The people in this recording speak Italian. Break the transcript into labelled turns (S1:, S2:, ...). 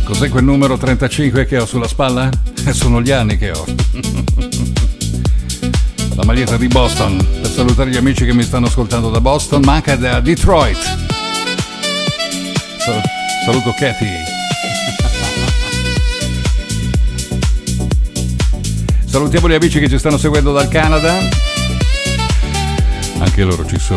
S1: Cos'è quel numero 35 che ho sulla spalla? Sono gli anni che ho. La maglietta di Boston, per salutare gli amici che mi stanno ascoltando da Boston, ma anche da Detroit. Saluto Katy. Salutiamo gli amici che ci stanno seguendo dal Canada. Anche loro ci sono.